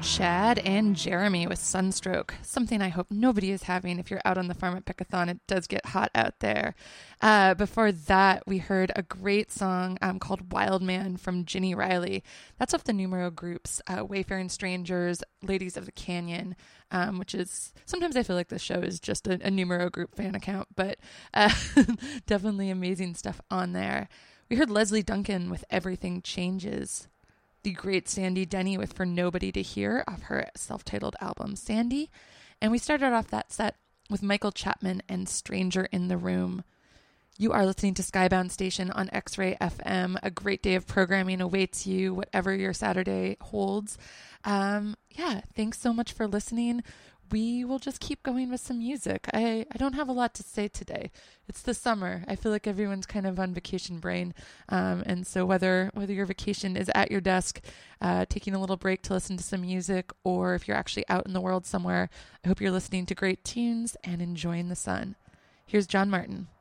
Chad and Jeremy with Sunstroke, something I hope nobody is having if you're out on the farm at Pickathon. It does get hot out there. Before that, we heard a great song called Wild Man from Ginny Riley. That's off the numero groups, Wayfaring Strangers, Ladies of the Canyon, which is, sometimes I feel like this show is just a numero group fan account, but definitely amazing stuff on there. We heard Leslie Duncan with Everything Changes. The great Sandy Denny with For Nobody to Hear off her self-titled album, Sandy. And we started off that set with Michael Chapman and Stranger in the Room. You are listening to Skybound Station on X-Ray FM. A great day of programming awaits you, whatever your Saturday holds. Thanks so much for listening. We will just keep going with some music. I don't have a lot to say today. It's the summer. I feel like everyone's kind of on vacation brain. And so whether your vacation is at your desk, taking a little break to listen to some music, or if you're actually out in the world somewhere, I hope you're listening to great tunes and enjoying the sun. Here's John Martin.